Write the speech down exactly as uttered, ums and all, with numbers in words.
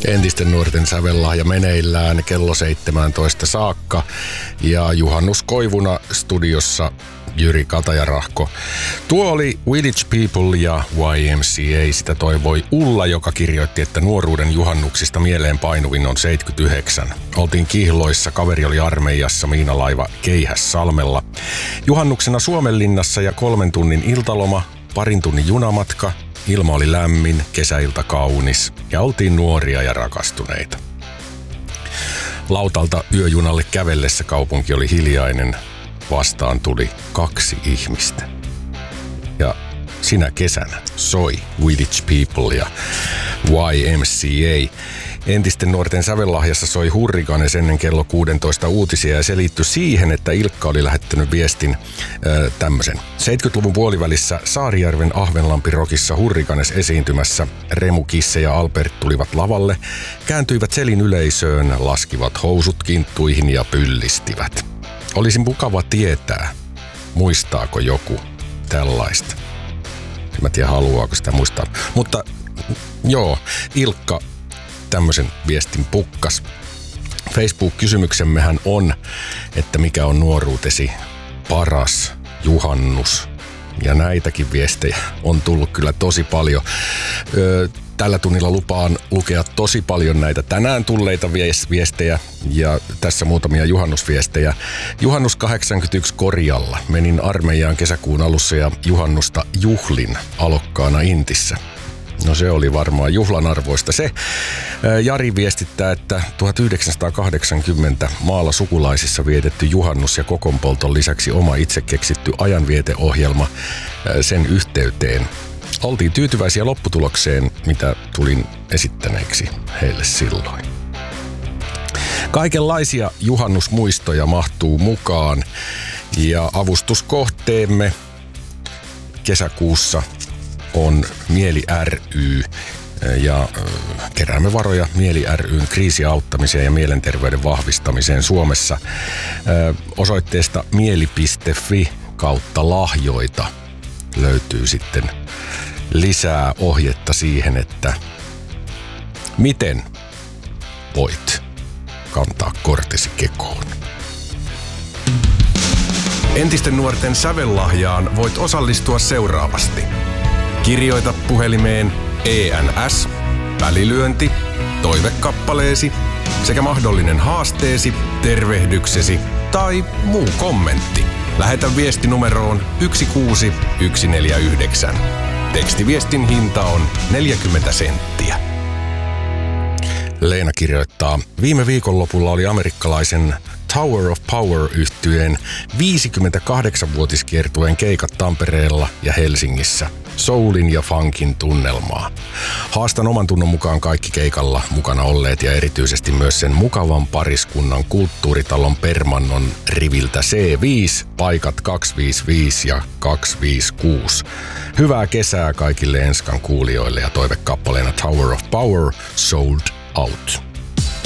Entisten nuorten sävellahja meneillään kello seitsemäntoista saakka ja Juhannus Koivuna studiossa Jyri Katajarahko. Tuo oli Village People ja Y M C A. Sitä toivoi Ulla, joka kirjoitti, että nuoruuden juhannuksista mieleen painuvin on seitsemänkymmentäyhdeksän. Oltiin Kihloissa, kaveri oli armeijassa, miinalaiva Keihässalmella. Juhannuksena Suomenlinnassa ja kolmen tunnin iltaloma, parin tunnin junamatka. Ilma oli lämmin, kesäilta kaunis ja oltiin nuoria ja rakastuneita. Lautalta yöjunalle kävellessä kaupunki oli hiljainen. Vastaan tuli kaksi ihmistä. Ja sinä kesänä soi Village People ja Y M C A. Entisten nuorten sävellahjassa soi Hurrikanes ennen kello kuusitoista uutisia ja se liittyi siihen, että Ilkka oli lähettänyt viestin äh, tämmöisen. seitsemänkymmentäluvun puolivälissä Saarijärven Ahvenlampi-rokissa Hurrikanes esiintymässä. Remu, Kisse ja Albert tulivat lavalle, kääntyivät selin yleisöön, laskivat housut kinttuihin ja pyllistivät. Olisi mukava tietää, muistaako joku tällaista. En mä tiedä, haluaako sitä muistaa. Mutta joo, Ilkka tämmöisen viestin pukkas. Facebook-kysymyksemmehän on, että mikä on nuoruutesi paras juhannus. Ja näitäkin viestejä on tullut kyllä tosi paljon. Öö, Tällä tunnilla lupaan lukea tosi paljon näitä tänään tulleita viestejä ja tässä muutamia juhannusviestejä. Juhannus kahdeksankymmentäyksi Korjalla. Menin armeijaan kesäkuun alussa ja juhannusta juhlin alokkaana Intissä. No se oli varmaan juhlan arvoista se. Jari viestittää, että tuhatyhdeksänsataakahdeksankymmentä maalla sukulaisissa vietetty juhannus ja kokonpolton lisäksi oma itse keksitty ajanvieteohjelma sen yhteyteen. Oltiin tyytyväisiä lopputulokseen, mitä tulin esittäneeksi heille silloin. Kaikenlaisia juhannusmuistoja mahtuu mukaan ja avustuskohteemme kesäkuussa on Mieli ry ja keräämme varoja Mieli ry:n kriisiauttamiseen ja mielenterveyden vahvistamiseen Suomessa osoitteesta mieli piste fi kautta lahjoita löytyy sitten lisää ohjetta siihen, että miten voit kantaa kortesi kekoon. Entisten nuorten sävellahjaan voit osallistua seuraavasti. Kirjoita puhelimeen E N S, välilyönti, toivekappaleesi sekä mahdollinen haasteesi, tervehdyksesi tai muu kommentti. Lähetä viesti numeroon yksi kuusi yksi neljä yhdeksän. Tekstiviestin hinta on neljäkymmentä senttiä. Leena kirjoittaa, viime viikonlopulla oli amerikkalaisen Tower of Power-yhtyeen viisikymmentäkahdeksanvuotiskiertueen keikat Tampereella ja Helsingissä. Soulin ja funkin tunnelmaa. Haastan oman tunnon mukaan kaikki keikalla mukana olleet ja erityisesti myös sen mukavan pariskunnan kulttuuritalon Permannon riviltä C viisi, paikat kaksisataaviisikymmentäviisi ja kaksisataaviisikymmentäkuusi. Hyvää kesää kaikille Enskan kuulijoille ja toivekappaleena Tower of Power, Sold Out.